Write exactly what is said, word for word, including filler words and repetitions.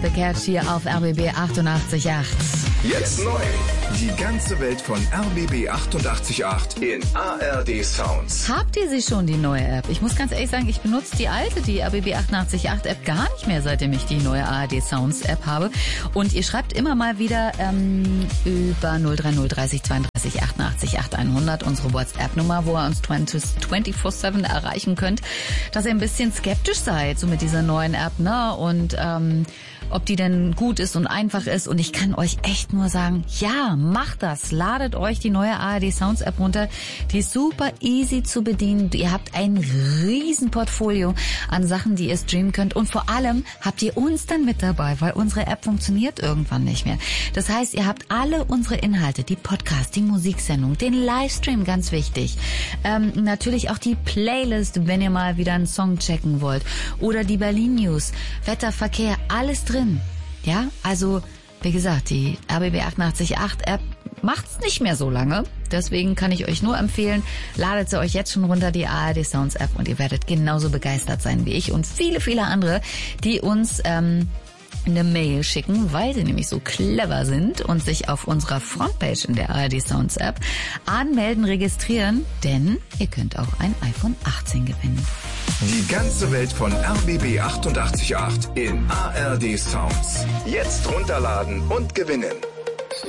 The Catch hier auf R B B achtundachtzig Komma acht. Jetzt neu. Die ganze Welt von R B B achtundachtzig Komma acht in A R D Sounds. Habt ihr sie schon, die neue App? Ich muss ganz ehrlich sagen, ich benutze die alte, die R B B achtundachtzig Komma acht App gar nicht mehr, seitdem ich die neue A R D Sounds App habe. Und ihr schreibt immer mal wieder ähm, über null drei null dreißig zweiunddreißig achtundachtzig achthundert, unsere WhatsApp-Nummer, wo ihr uns vierundzwanzig sieben erreichen könnt, dass ihr ein bisschen skeptisch seid, so mit dieser neuen App, ne? Und ähm, ob die denn gut ist und einfach ist. Und ich kann euch echt nur sagen, ja, macht das. Ladet euch die neue A R D Sounds App runter. Die ist super easy zu bedienen. Ihr habt ein riesen Portfolio an Sachen, die ihr streamen könnt. Und vor allem habt ihr uns dann mit dabei, weil unsere App funktioniert irgendwann nicht mehr. Das heißt, ihr habt alle unsere Inhalte, die Podcasts, die Musiksendung, den Livestream, ganz wichtig. Ähm, natürlich auch die Playlist, wenn ihr mal wieder einen Song checken wollt. Oder die Berlin News, Wetter, Verkehr, alles drin. Ja, also wie gesagt, die R B B achtundachtzig Komma acht App macht's nicht mehr so lange. Deswegen kann ich euch nur empfehlen, ladet sie euch jetzt schon runter, die A R D Sounds App, und ihr werdet genauso begeistert sein wie ich und viele, viele andere, die uns ähm, eine Mail schicken, weil sie nämlich so clever sind und sich auf unserer Frontpage in der A R D Sounds App anmelden, registrieren, denn ihr könnt auch ein iPhone achtzehn gewinnen. Die ganze Welt von R B B achtundachtzig Komma acht in A R D Sounds. Jetzt runterladen und gewinnen.